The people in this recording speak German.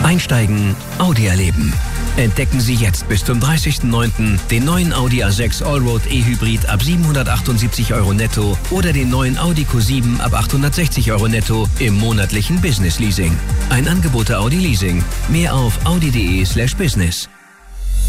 Einsteigen, Audi erleben. Entdecken Sie jetzt bis zum 30.09. den neuen Audi A6 Allroad E-Hybrid ab 778 € netto oder den neuen Audi Q7 ab 860 € netto im monatlichen Business Leasing. Ein Angebot der Audi Leasing. Mehr auf audi.de/business.